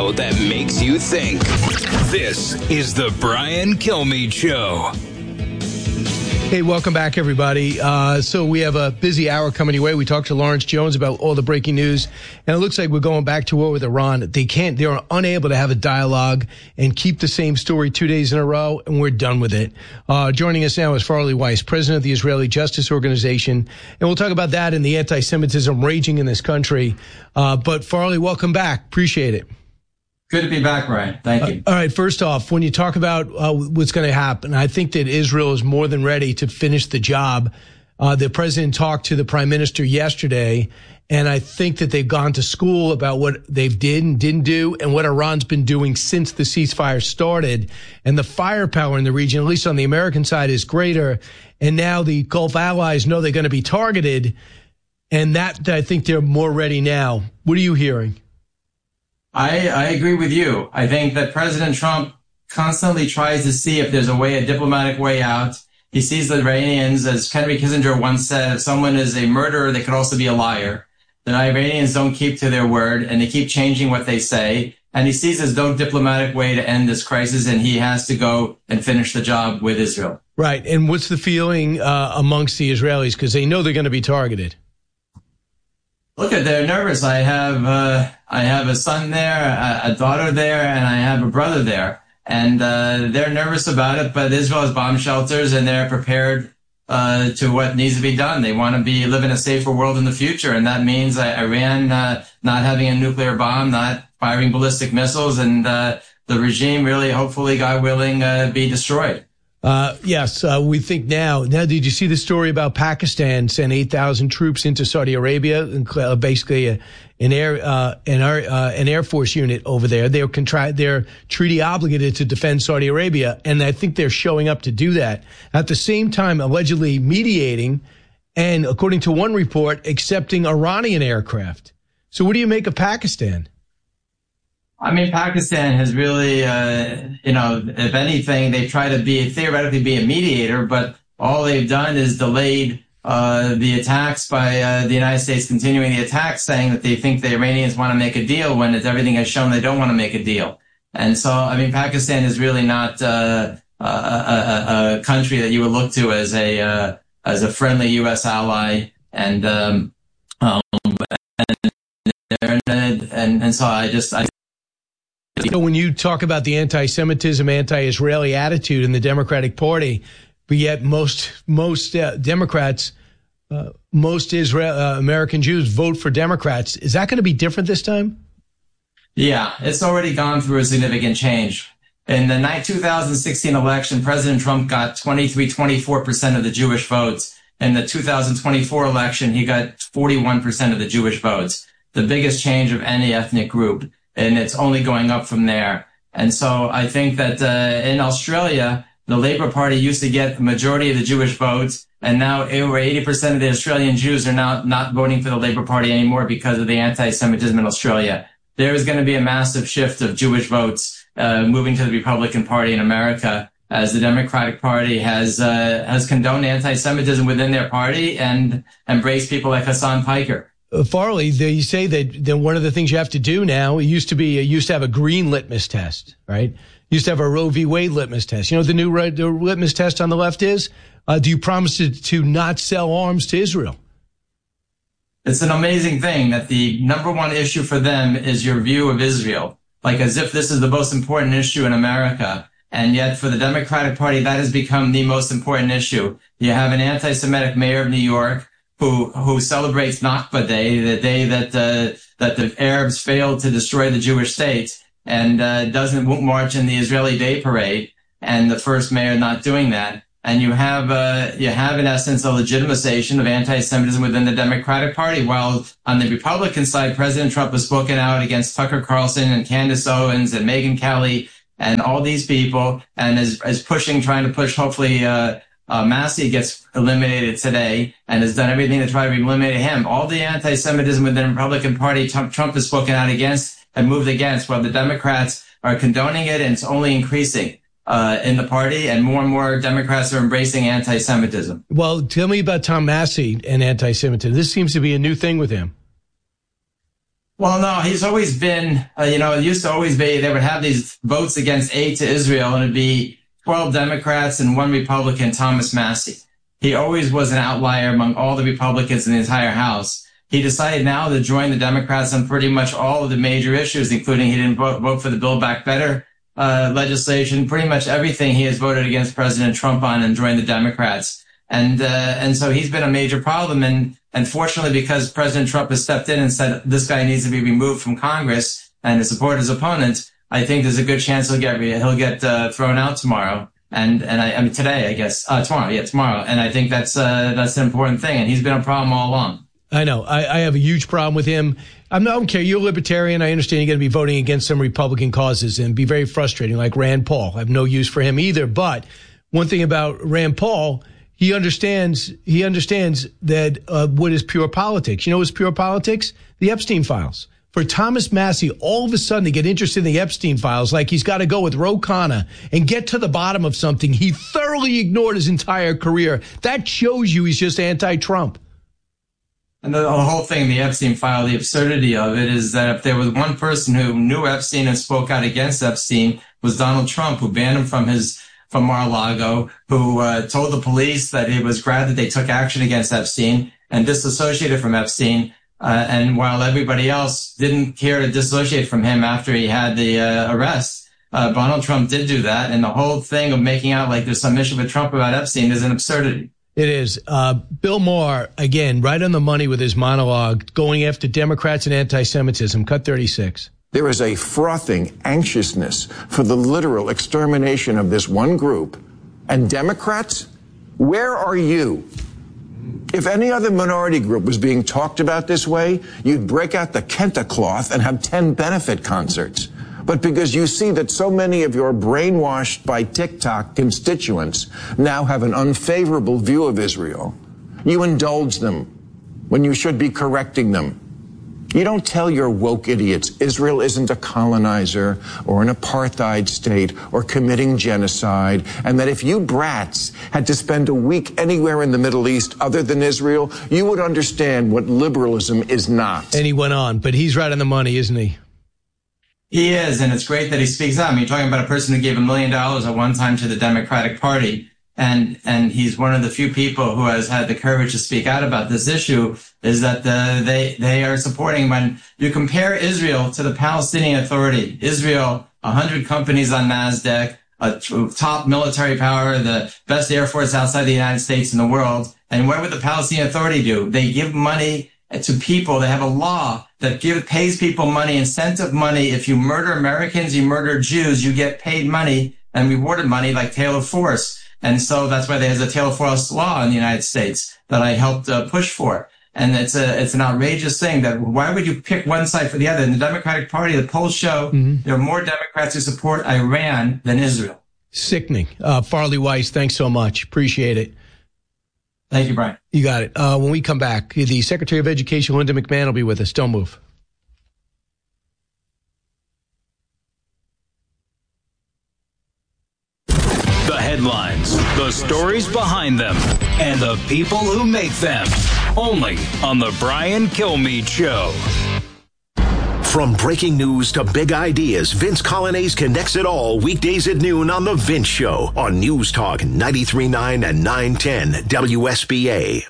show that makes you think. This is the Brian Kilmeade Show. Hey, welcome back, everybody. So we have a busy hour coming your way. We talked to Lawrence Jones about all the breaking news, and it looks like we're going back to war with Iran. They're unable to have a dialogue and keep the same story 2 days in a row, and we're done with it. Joining us now is Farley Weiss, president of the Israeli Justice Organization, and we'll talk about that and the anti-Semitism raging in this country. But Farley, welcome back. Appreciate it. Good to be back, Brian. Thank you. All right. First off, when you talk about what's going to happen, I think that Israel is more than ready to finish the job. The president talked to the prime minister yesterday, and I think that they've gone to school about what they did and didn't do and what Iran's been doing since the ceasefire started. And the firepower in the region, at least on the American side, is greater. And now the Gulf allies know they're going to be targeted, and that I think they're more ready now. What are you hearing? I agree with you. I think that President Trump constantly tries to see if there's a diplomatic way out. He sees the Iranians, as Henry Kissinger once said, if someone is a murderer, they could also be a liar. The Iranians don't keep to their word, and they keep changing what they say. And he sees there's no diplomatic way to end this crisis, and he has to go and finish the job with Israel. Right. And what's the feeling amongst the Israelis? Because they know they're going to be targeted. Look, they're nervous. I have a son there, a daughter there, and I have a brother there. And they're nervous about it, but Israel has bomb shelters, and they're prepared to what needs to be done. They want to live in a safer world in the future, and that means Iran not having a nuclear bomb, not firing ballistic missiles, and the regime really, hopefully, God willing, be destroyed. Yes, we think now. Now, did you see the story about Pakistan sent 8,000 troops into Saudi Arabia, basically an Air Force unit over there? They're treaty obligated to defend Saudi Arabia, and I think they're showing up to do that. At the same time, allegedly mediating, and according to one report, accepting Iranian aircraft. So, what do you make of Pakistan? I mean, Pakistan has really, if anything, they try to theoretically be a mediator, but all they've done is delayed the attacks by the United States continuing the attacks, saying that they think the Iranians want to make a deal when everything has shown they don't want to make a deal. And so, I mean, Pakistan is really not a country that you would look to as a friendly U.S. ally, and so I. So when you talk about the anti-Semitism, anti-Israeli attitude in the Democratic Party, but yet most Democrats, most American Jews vote for Democrats, is that going to be different this time? Yeah, it's already gone through a significant change. In the 2016 election, President Trump got 24% of the Jewish votes. In the 2024 election, he got 41% of the Jewish votes, the biggest change of any ethnic group. And it's only going up from there. And so I think that in Australia, the Labour Party used to get the majority of the Jewish votes, and now over 80% of the Australian Jews are now not voting for the Labour Party anymore because of the anti-Semitism in Australia. There is going to be a massive shift of Jewish votes moving to the Republican Party in America, as the Democratic Party has condoned anti-Semitism within their party and embraced people like Hassan Piker. Farley, they say that one of the things you have to do now, you used to have a green litmus test, right? You used to have a Roe v. Wade litmus test. You know what the new litmus test on the left is? Do you promise to not sell arms to Israel? It's an amazing thing that the number one issue for them is your view of Israel, like as if this is the most important issue in America. And yet for the Democratic Party, that has become the most important issue. You have an anti-Semitic mayor of New York who celebrates Nakba Day, the day that the Arabs failed to destroy the Jewish state, and won't march in the Israeli Day Parade, and the first mayor not doing that. And you have in essence a legitimization of anti-Semitism within the Democratic Party, while on the Republican side, President Trump has spoken out against Tucker Carlson and Candace Owens and Megyn Kelly and all these people, and is trying to push, hopefully, Massey gets eliminated today, and has done everything to try to eliminate him. All the anti-Semitism within the Republican Party, Trump has spoken out against and moved against, while the Democrats are condoning it, and it's only increasing in the party, and more Democrats are embracing anti-Semitism. Well, tell me about Tom Massey and anti-Semitism. This seems to be a new thing with him. Well, no, he's always been, it used to always be, they would have these votes against aid to Israel, and it'd be 12 Democrats and one Republican, Thomas Massie. He always was an outlier among all the Republicans in the entire House. He decided now to join the Democrats on pretty much all of the major issues, including he didn't vote for the Build Back Better legislation. Pretty much everything he has voted against President Trump on and joined the Democrats. And so he's been a major problem. And fortunately, because President Trump has stepped in and said this guy needs to be removed from Congress and to support his opponent, I think there's a good chance he'll get thrown out tomorrow. And I mean today, I guess, tomorrow. And I think that's an important thing. And he's been a problem all along. I know. I have a huge problem with him. I don't care. You're a libertarian. I understand you're going to be voting against some Republican causes and be very frustrating, like Rand Paul. I have no use for him either. But one thing about Rand Paul, he understands that what is pure politics. You know what's pure politics? The Epstein files. For Thomas Massie, all of a sudden to get interested in the Epstein files, like he's got to go with Ro Khanna and get to the bottom of something he thoroughly ignored his entire career. That shows you he's just anti-Trump. And the whole thing, the Epstein file, the absurdity of it is that if there was one person who knew Epstein and spoke out against Epstein, was Donald Trump, who banned him from Mar-a-Lago, who told the police that he was glad that they took action against Epstein and disassociated from Epstein. And while everybody else didn't care to dissociate from him after he had the arrest, Donald Trump did do that. And the whole thing of making out like there's some issue with Trump about Epstein is an absurdity. It is. Bill Maher, again, right on the money with his monologue, going after Democrats and anti-Semitism. Cut 36. There is a frothing anxiousness for the literal extermination of this one group. And Democrats, where are you? If any other minority group was being talked about this way, you'd break out the Kenta cloth and have 10 benefit concerts. But because you see that so many of your brainwashed by TikTok constituents now have an unfavorable view of Israel, you indulge them when you should be correcting them. You don't tell your woke idiots Israel isn't a colonizer or an apartheid state or committing genocide, and that if you brats had to spend a week anywhere in the Middle East other than Israel, you would understand what liberalism is not. And he went on, but he's right on the money, isn't he? He is, and it's great that he speaks out. I mean, you're talking about a person who gave $1 million at one time to the Democratic Party, and he's one of the few people who has had the courage to speak out about this issue, is that they are supporting. When you compare Israel to the Palestinian Authority, Israel, 100 companies on NASDAQ, a top military power, the best air force outside the United States in the world. And what would the Palestinian Authority do? They give money to people. They have a law that pays people money, incentive money. If you murder Americans, you murder Jews, you get paid money and rewarded money like Taylor Force. And so that's why there's a Taylor Force law in the United States that I helped push for. And it's an outrageous thing that why would you pick one side for the other? In the Democratic Party, the polls show there are more Democrats who support Iran than Israel. Sickening. Farley Weiss, thanks so much. Appreciate it. Thank you, Brian. You got it. When we come back, the Secretary of Education, Linda McMahon, will be with us. Don't move. The headlines, the stories behind them, and the people who make them. Only on The Brian Kilmeade Show. From breaking news to big ideas, Vince Colonnese connects it all weekdays at noon on The Vince Show on News Talk 93.9 and 910 WSBA.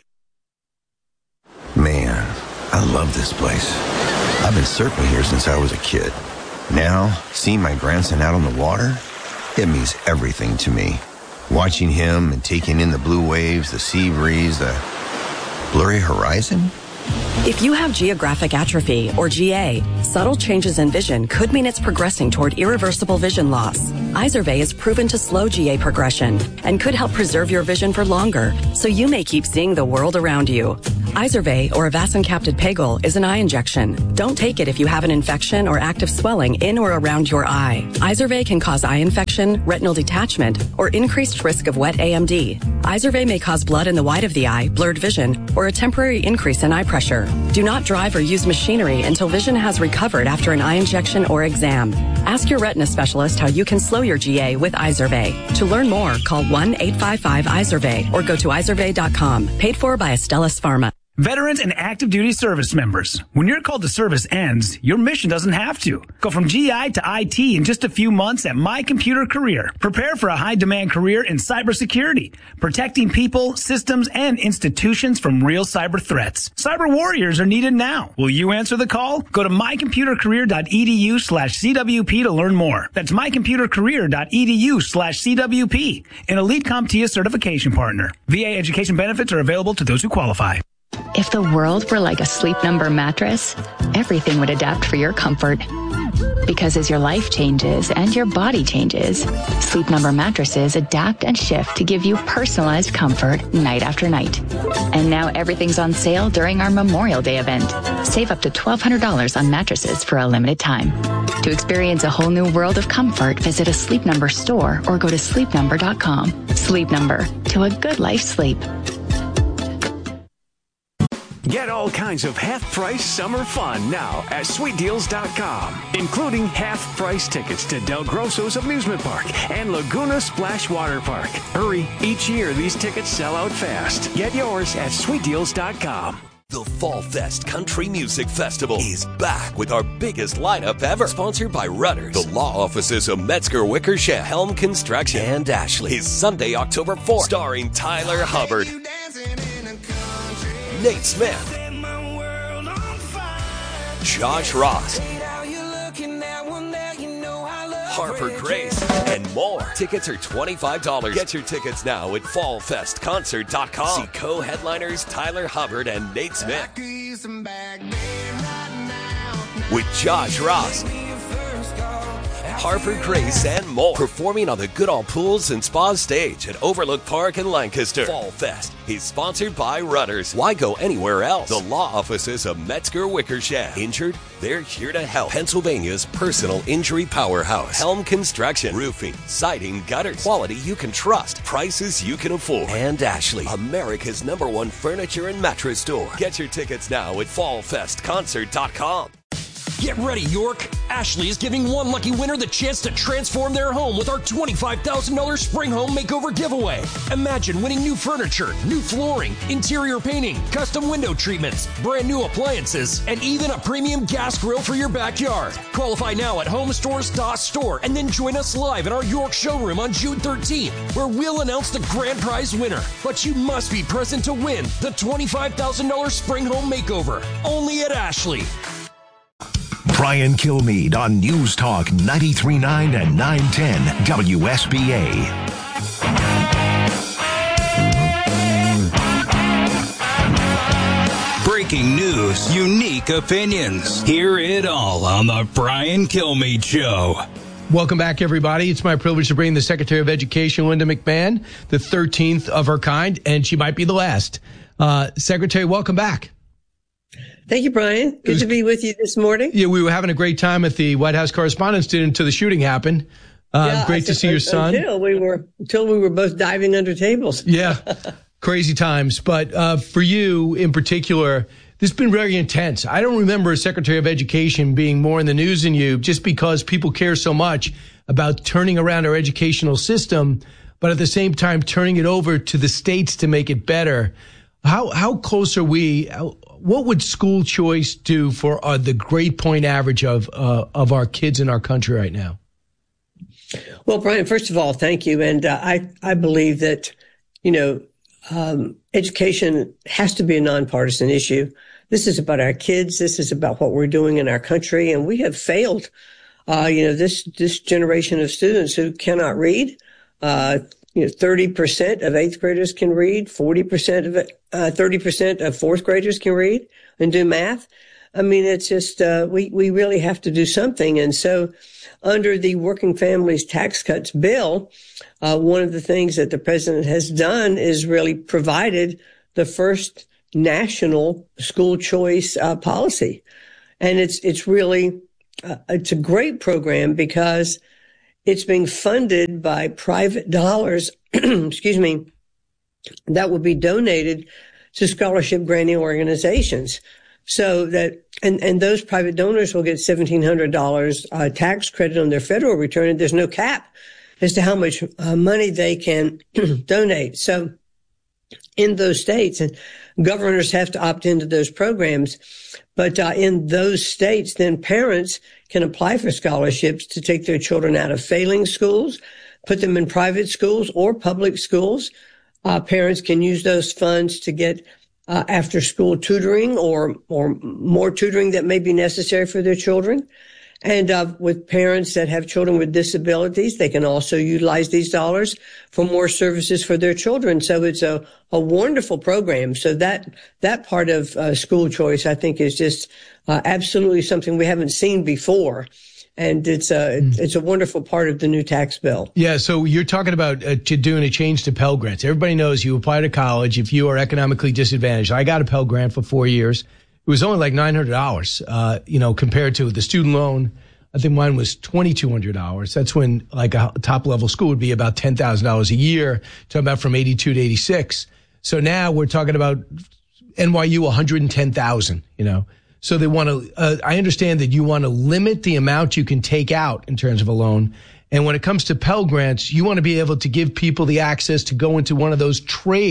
Man, I love this place. I've been surfing here since I was a kid. Now, seeing my grandson out on the water, it means everything to me. Watching him and taking in the blue waves, the sea breeze, the blurry horizon. If you have geographic atrophy, or GA, subtle changes in vision could mean it's progressing toward irreversible vision loss. Izervay is proven to slow GA progression and could help preserve your vision for longer, so you may keep seeing the world around you. Izervay, or avacincaptad pegol, is an eye injection. Don't take it if you have an infection or active swelling in or around your eye. Izervay can cause eye infection, retinal detachment, or increased risk of wet AMD. Izervay may cause blood in the white of the eye, blurred vision, or a temporary increase in eye pressure. Do not drive or use machinery until vision has recovered after an eye injection or exam. Ask your retina specialist how you can slow your GA with Izervay. To learn more, call 1-855-IZERVAY or go to izervay.com. Paid for by Astellas Pharma. Veterans and active duty service members, when your call to service ends, your mission doesn't have to. Go from GI to IT in just a few months at My Computer Career. Prepare for a high-demand career in cybersecurity, protecting people, systems, and institutions from real cyber threats. Cyber warriors are needed now. Will you answer the call? Go to mycomputercareer.edu/CWP to learn more. That's mycomputercareer.edu/CWP, an Elite CompTIA certification partner. VA education benefits are available to those who qualify. If the world were like a Sleep Number mattress, everything would adapt for your comfort. Because as your life changes and your body changes, Sleep Number mattresses adapt and shift to give you personalized comfort night after night. And now everything's on sale during our Memorial Day event. Save up to $1,200 on mattresses for a limited time. To experience a whole new world of comfort, visit a Sleep Number store or go to sleepnumber.com. Sleep Number, to a good life sleep. Get all kinds of half-price summer fun now at SweetDeals.com, including half-price tickets to Del Grosso's Amusement Park and Laguna Splash Water Park. Hurry, each year these tickets sell out fast. Get yours at SweetDeals.com. The Fall Fest Country Music Festival is back with our biggest lineup ever. Sponsored by Rudders, the law offices of Metzger Wickersham, Helm Construction, and Ashley. Is Sunday, October 4th, starring Tyler Hubbard, Nate Smith, Josh Ross, Harper Grace, and more. Tickets are $25. Get your tickets now at fallfestconcert.com. See co-headliners Tyler Hubbard and Nate Smith with Josh Ross, Harper Grace, and more. Performing on the Goodall Pools and Spa stage at Overlook Park in Lancaster. Fall Fest is sponsored by Rudders. Why go anywhere else? The law offices of Metzger Wickersham. Injured? They're here to help. Pennsylvania's personal injury powerhouse. Helm Construction. Roofing, siding, gutters. Quality you can trust. Prices you can afford. And Ashley, America's #1 furniture and mattress store. Get your tickets now at fallfestconcert.com. Get ready, York. Ashley is giving one lucky winner the chance to transform their home with our $25,000 Spring Home Makeover giveaway. Imagine winning new furniture, new flooring, interior painting, custom window treatments, brand new appliances, and even a premium gas grill for your backyard. Qualify now at homestores.store and then join us live in our York showroom on June 13th, where we'll announce the grand prize winner. But you must be present to win the $25,000 Spring Home Makeover, only at Ashley. Brian Kilmeade on News Talk 93.9 and 910 WSBA. Breaking news, unique opinions. Hear it all on the Brian Kilmeade Show. Welcome back, everybody. It's my privilege to bring the Secretary of Education, Linda McMahon, the 13th of her kind, and she might be the last. Secretary, welcome back. Thank you, Brian. Good to be with you this morning. Yeah, we were having a great time at the White House Correspondents' Dinner until the shooting happened. Great to see your son. Until we were both diving under tables. Yeah, crazy times. But for you in particular, this has been very intense. I don't remember a Secretary of Education being more in the news than you, just because people care so much about turning around our educational system, but at the same time turning it over to the states to make it better. How close are we? What would school choice do for the grade point average of our kids in our country right now? Well, Brian, first of all, thank you. And I believe that, education has to be a nonpartisan issue. This is about our kids. This is about what we're doing in our country. And we have failed, this generation of students who cannot read. 30% of eighth graders can read, 30% of fourth graders can read and do math. I mean, it's just, we really have to do something. And so under the Working Families Tax Cuts bill, one of the things that the president has done is really provided the first national school choice policy. And it's really, it's a great program because it's being funded by private dollars, that will be donated to scholarship granting organizations. So that, and those private donors will get $1,700 tax credit on their federal return, and there's no cap as to how much money they can donate. So in those states, and governors have to opt into those programs. But in those states, then parents can apply for scholarships to take their children out of failing schools, put them in private schools or public schools. Parents can use those funds to get after school tutoring or more tutoring that may be necessary for their children. And with parents that have children with disabilities, they can also utilize these dollars for more services for their children. So it's a wonderful program. So that part of school choice, I think, is just absolutely something we haven't seen before. And it's a wonderful part of the new tax bill. Yeah, so you're talking about doing a change to Pell Grants. Everybody knows you apply to college if you are economically disadvantaged. I got a Pell Grant for 4 years. It was only like $900, compared to the student loan. I think mine was $2,200. That's when like a top level school would be about $10,000 a year. Talking about from 82 to 86. So now we're talking about NYU $110,000, So they want to, I understand that you want to limit the amount you can take out in terms of a loan. And when it comes to Pell Grants, you want to be able to give people the access to go into one of the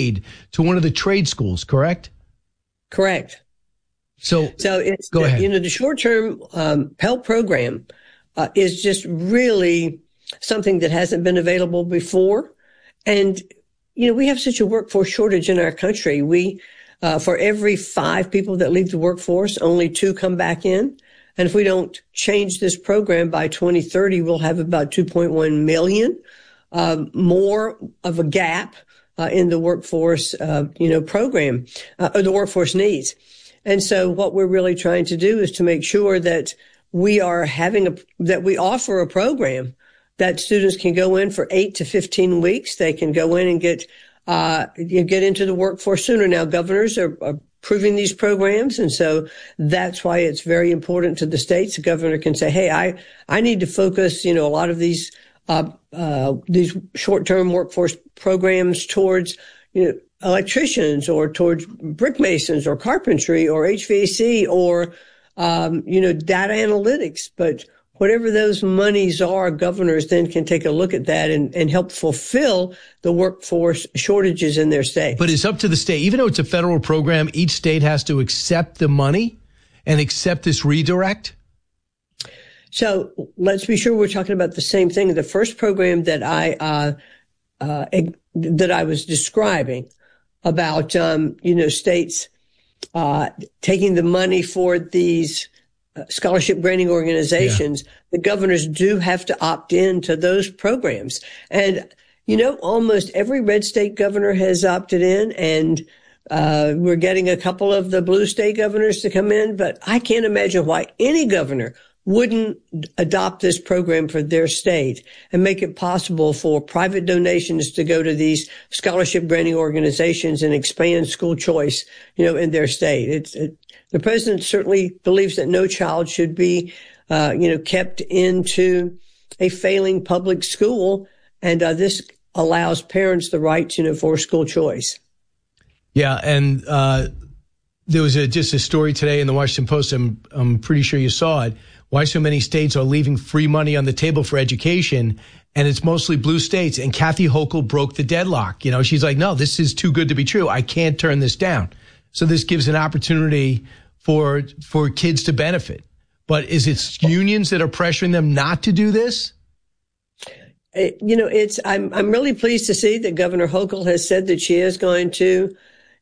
trade schools, correct? Correct. So it's, go ahead. The short-term Pell program is just really something that hasn't been available before. And, we have such a workforce shortage in our country. For every 5 people that leave the workforce, only 2 come back in. And if we don't change this program by 2030, we'll have about 2.1 million more of a gap in the workforce, program, or the workforce needs. And so what we're really trying to do is to make sure that we are that we offer a program that students can go in for 8 to 15 weeks. They can go in and get into the workforce sooner. Now, governors are approving these programs, and so that's why it's very important to the states. The governor can say, "Hey, I need to focus, a lot of these short-term workforce programs towards, electricians or towards brick masons or carpentry or HVAC or, data analytics." But whatever those monies are, governors then can take a look at that and help fulfill the workforce shortages in their state. But it's up to the state. Even though it's a federal program, each state has to accept the money and accept this redirect? So let's be sure we're talking about the same thing. The first program that I was describing about, states taking the money for these scholarship granting organizations, the governors do have to opt in to those programs. And, almost every red state governor has opted in, and we're getting a couple of the blue state governors to come in. But I can't imagine why any governor wouldn't adopt this program for their state and make it possible for private donations to go to these scholarship granting organizations and expand school choice, in their state. The president certainly believes that no child should be, kept into a failing public school. And this allows parents the right, for school choice. Yeah. And there was just a story today in the Washington Post. I'm pretty sure you saw it. Why so many states are leaving free money on the table for education, and it's mostly blue states. And Kathy Hochul broke the deadlock. She's like, no, this is too good to be true. I can't turn this down. So this gives an opportunity for kids to benefit. But is it unions that are pressuring them not to do this? I'm really pleased to see that Governor Hochul has said that she is going to,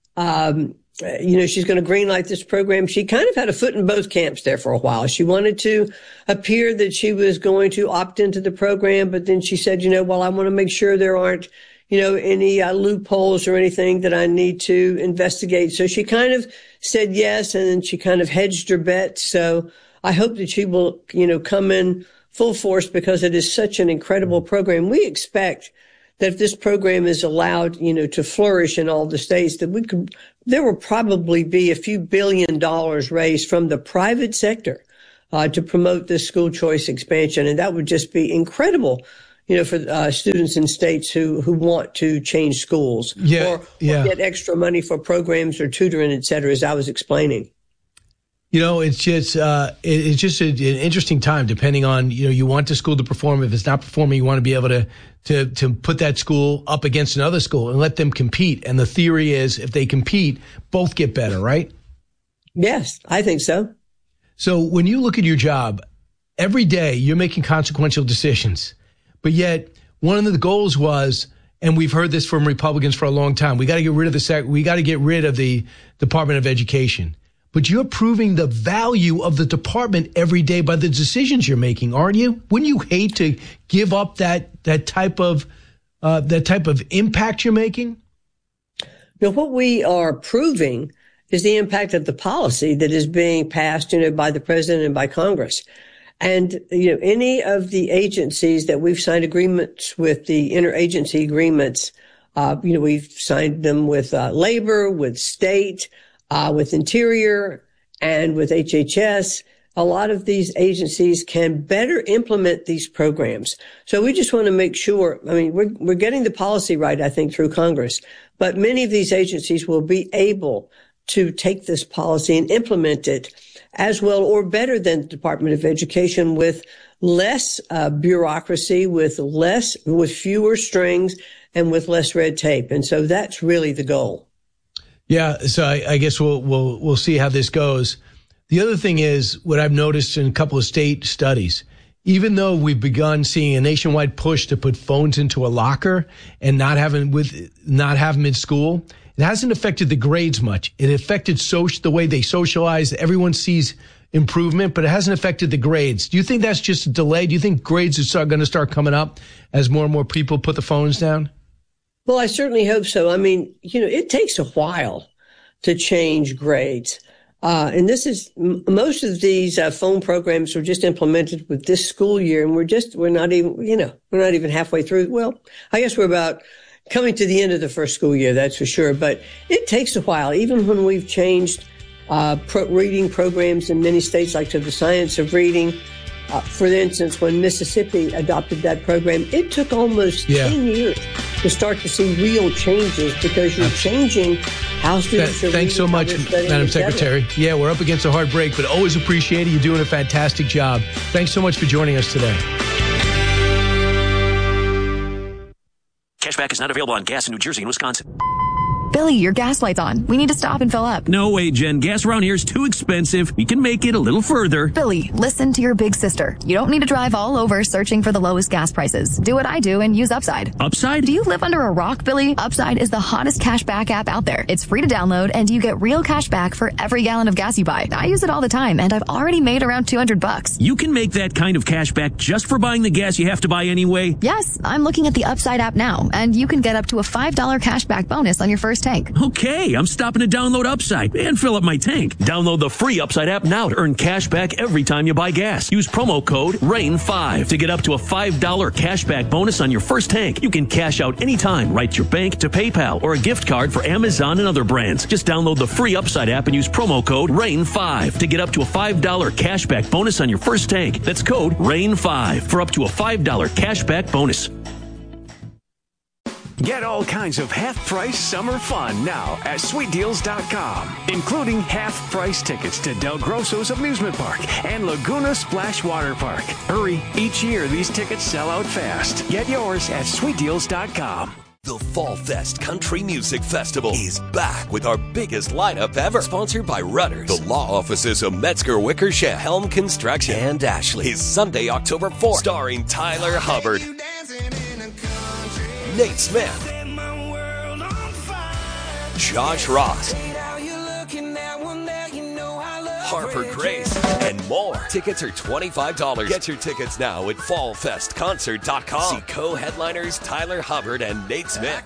she's going to greenlight this program. She kind of had a foot in both camps there for a while. She wanted to appear that she was going to opt into the program, but then she said, I want to make sure there aren't, any loopholes or anything that I need to investigate. So she kind of said yes, and then she kind of hedged her bet. So I hope that she will, come in full force, because it is such an incredible program. We expect that if this program is allowed, to flourish in all the states, that there will probably be a few $1 billion raised from the private sector, to promote this school choice expansion. And that would just be incredible, for students in states who want to change schools or get extra money for programs or tutoring, et cetera, as I was explaining. You know, it's just an interesting time. Depending on, you want the school to perform. If it's not performing, you want to be able to put that school up against another school and let them compete. And the theory is, if they compete, both get better, right? Yes, I think so. So when you look at your job, every day you're making consequential decisions, but yet one of the goals was, and we've heard this from Republicans for a long time, we got to get rid of the Department of Education. But you're proving the value of the department every day by the decisions you're making, aren't you? Wouldn't you hate to give up that type of impact you're making? No, what we are proving is the impact of the policy that is being passed, by the president and by Congress. And, any of the agencies that we've signed agreements with, the interagency agreements, we've signed them with labor, with state, with Interior, and with HHS. A lot of these agencies can better implement these programs. So we just want to make sure, we're getting the policy right, I think, through Congress, but many of these agencies will be able to take this policy and implement it as well or better than the Department of Education, with less bureaucracy, with fewer strings, and with less red tape. And so that's really the goal. Yeah, so I guess we'll see how this goes. The other thing is, what I've noticed in a couple of state studies, even though we've begun seeing a nationwide push to put phones into a locker and not have them in school, it hasn't affected the grades much. It affected the way they socialize. Everyone sees improvement, but it hasn't affected the grades. Do you think that's just a delay? Do you think grades are going to start coming up as more and more people put the phones down? Well, I certainly hope so. It takes a while to change grades. And this is, most of these phone programs were just implemented with this school year, and we're not even halfway through. Well, I guess we're about coming to the end of the first school year, that's for sure. But it takes a while, even when we've changed reading programs in many states, like to the science of reading. For instance, when Mississippi adopted that program, it took almost 10 years to start to see real changes, because you're changing how students are reading. Thanks so much, Madam Secretary. Yeah, we're up against a hard break, but always appreciate it. You're doing a fantastic job. Thanks so much for joining us today. Cashback is not available on gas in New Jersey and Wisconsin. Billy, your gas light's on. We need to stop and fill up. No way, Jen. Gas around here is too expensive. We can make it a little further. Billy, listen to your big sister. You don't need to drive all over searching for the lowest gas prices. Do what I do and use Upside. Upside? Do you live under a rock, Billy? Upside is the hottest cashback app out there. It's free to download, and you get real cash back for every gallon of gas you buy. I use it all the time, and I've already made around $200. You can make that kind of cash back just for buying the gas you have to buy anyway? Yes, I'm looking at the Upside app now, and you can get up to a $5 cashback bonus on your first tank. Okay, I'm stopping to download Upside and fill up my tank. Download the free Upside app now to earn cash back every time you buy gas. Use promo code RAIN5 to get up to a $5 cash back bonus on your first tank. You can cash out anytime right to your bank, to PayPal, or a gift card for Amazon and other brands. Just download the free Upside app and use promo code RAIN5 to get up to a $5 cash back bonus on your first tank. That's code RAIN5 for up to a $5 cash back bonus. Get all kinds of half-price summer fun now at SweetDeals.com, including half-price tickets to Del Grosso's Amusement Park and Laguna Splash Water Park. Hurry, each year these tickets sell out fast. Get yours at SweetDeals.com. The Fall Fest Country Music Festival is back with our biggest lineup ever. Sponsored by Rudders, the law offices of Metzger Wickersham, Helm Construction, and Ashley. Is Sunday, October 4th, starring Tyler Hubbard, Nate Smith, Josh Ross, Harper Grace, and more. Tickets are $25. Get your tickets now at fallfestconcert.com. See co-headliners Tyler Hubbard and Nate Smith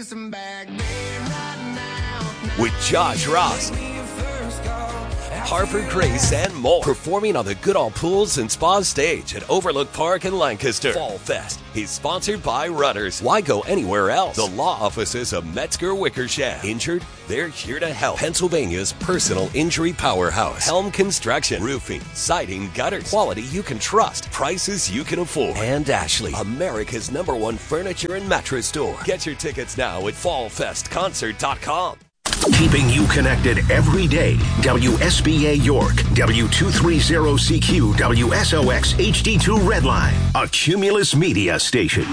with Josh Ross, Harper Grace, and more. Performing on the Goodall Pools and Spas stage at Overlook Park in Lancaster. Fall Fest is sponsored by Rudders. Why go anywhere else? The law offices of Metzger Wickersham. Injured? They're here to help. Pennsylvania's personal injury powerhouse. Helm Construction. Roofing, siding, gutters. Quality you can trust. Prices you can afford. And Ashley, America's #1 furniture and mattress store. Get your tickets now at fallfestconcert.com. Keeping you connected every day. WSBA York, W230CQ, WSOX HD2 Redline, a Cumulus Media station.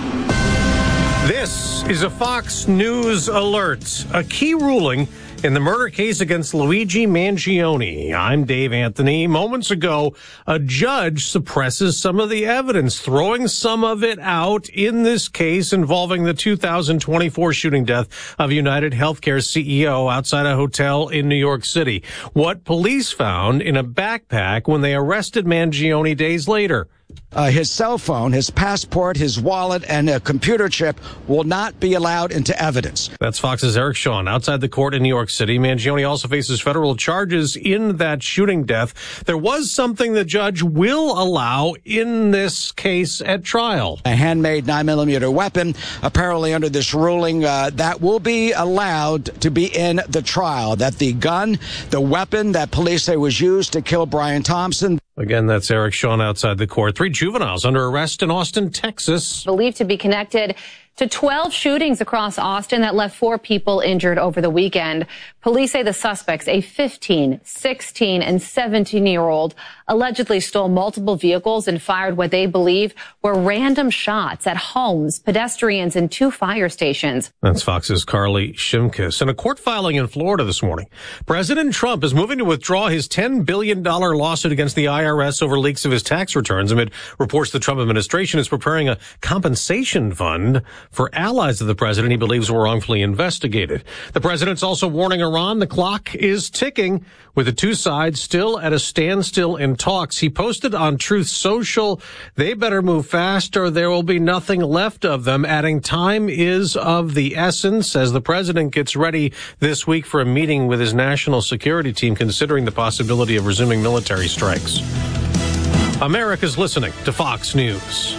This is a Fox News alert. A key ruling in the murder case against Luigi Mangione. I'm Dave Anthony. Moments ago, a judge suppresses some of the evidence, throwing some of it out in this case involving the 2024 shooting death of United Healthcare CEO outside a hotel in New York City. What police found in a backpack when they arrested Mangione days later. His cell phone, his passport, his wallet, and a computer chip will not be allowed into evidence. That's Fox's Eric Shawn outside the court in New York City. Mangione also faces federal charges in that shooting death. There was something the judge will allow in this case at trial. A handmade 9mm weapon, apparently under this ruling, that will be allowed to be in the trial. That the gun, the weapon that police say was used to kill Brian Thompson. Again, that's Eric Shawn outside the court. 3 juveniles under arrest in Austin, Texas. Believed to be connected to 12 shootings across Austin that left 4 people injured over the weekend. Police say the suspects, a 15, 16, and 17-year-old, allegedly stole multiple vehicles and fired what they believe were random shots at homes, pedestrians, and 2 fire stations. That's Fox's Carly Shimkus. In a court filing in Florida this morning, President Trump is moving to withdraw his $10 billion lawsuit against the IRS over leaks of his tax returns amid reports the Trump administration is preparing a compensation fund for allies of the president he believes were wrongfully investigated. The president's also warning Iran the clock is ticking, with the two sides still at a standstill in talks. He posted on Truth Social, they better move fast or there will be nothing left of them, adding time is of the essence as the president gets ready this week for a meeting with his national security team considering the possibility of resuming military strikes. America's listening to Fox News.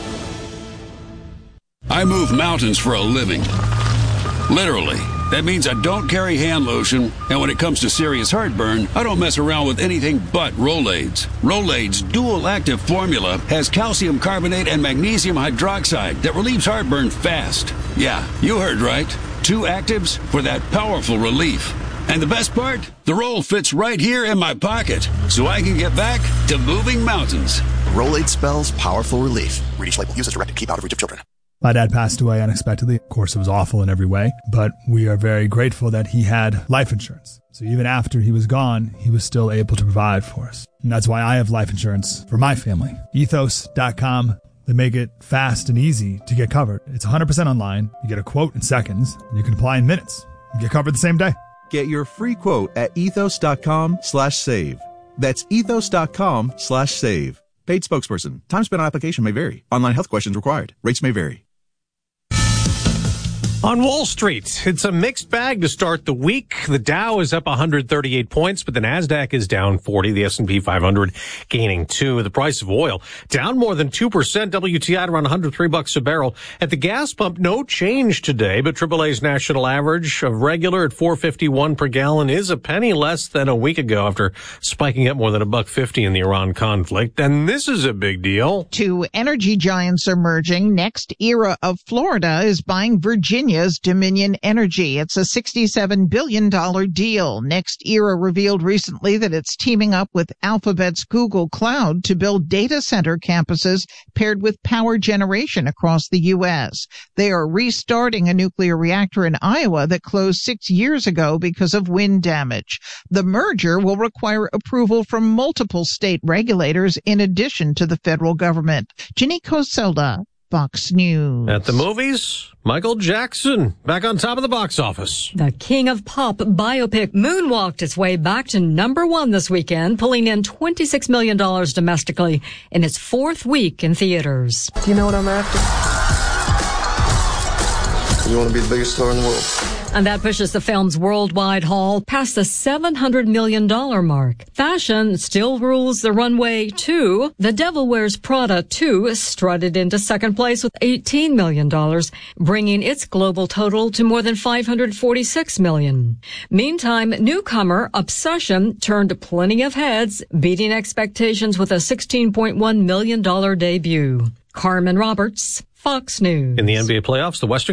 I move mountains for a living. Literally. That means I don't carry hand lotion, and when it comes to serious heartburn, I don't mess around with anything but Rolaids. Rolaids' dual-active formula has calcium carbonate and magnesium hydroxide that relieves heartburn fast. Yeah, you heard right. 2 actives for that powerful relief. And the best part? The roll fits right here in my pocket, so I can get back to moving mountains. Rolaid spells powerful relief. Read each label. Use as directed. Keep out of reach of children. My dad passed away unexpectedly. Of course, it was awful in every way, but we are very grateful that he had life insurance. So even after he was gone, he was still able to provide for us. And that's why I have life insurance for my family. Ethos.com. They make it fast and easy to get covered. It's 100% online. You get a quote in seconds. And you can apply in minutes. You get covered the same day. Get your free quote at ethos.com/save. That's ethos.com/save. Paid spokesperson. Time spent on application may vary. Online health questions required. Rates may vary. On Wall Street, it's a mixed bag to start the week. The Dow is up 138 points, but the Nasdaq is down 40. The S&P 500 gaining 2. The price of oil down more than 2%. WTI around $103 a barrel. At the gas pump, no change today, but AAA's national average of regular at $4.51 per gallon is a penny less than a week ago after spiking up more than $1.50 in the Iran conflict. And this is a big deal. 2 energy giants are merging. Next Era of Florida is buying Virginia's Dominion Energy. It's a $67 billion deal. Next Era revealed recently that it's teaming up with Alphabet's Google Cloud to build data center campuses paired with power generation across the U.S. They are restarting a nuclear reactor in Iowa that closed 6 years ago because of wind damage. The merger will require approval from multiple state regulators in addition to the federal government. Ginny Coselda, Fox News. At the movies, Michael Jackson back on top of the box office. The King of Pop biopic moonwalked its way back to #1 this weekend, pulling in $26 million domestically in its 4th week in theaters. Do you know what I'm after? You want to be the biggest star in the world. And that pushes the film's worldwide haul past the $700 million mark. Fashion still rules the runway, too. The Devil Wears Prada 2 strutted into second place with $18 million, bringing its global total to more than $546 million. Meantime, newcomer Obsession turned plenty of heads, beating expectations with a $16.1 million debut. Carmen Roberts, Fox News. In the NBA playoffs, the Western